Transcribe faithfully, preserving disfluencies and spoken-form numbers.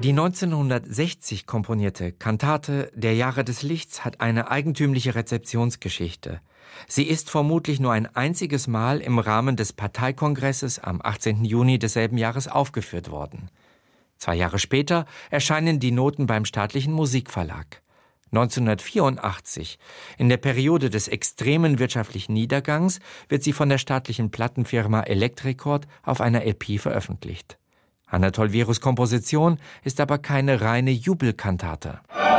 Die neunzehnhundertsechzig komponierte Kantate Der Jahre des Lichts hat eine eigentümliche Rezeptionsgeschichte. Sie ist vermutlich nur ein einziges Mal im Rahmen des Parteikongresses am achtzehnten Juni desselben Jahres aufgeführt worden. Zwei Jahre später erscheinen die Noten beim Staatlichen Musikverlag. neunzehnhundertvierundachtzig, in der Periode des extremen wirtschaftlichen Niedergangs, wird sie von der staatlichen Plattenfirma Electricord auf einer L P veröffentlicht. Anatol Wierus' Komposition ist aber keine reine Jubelkantate.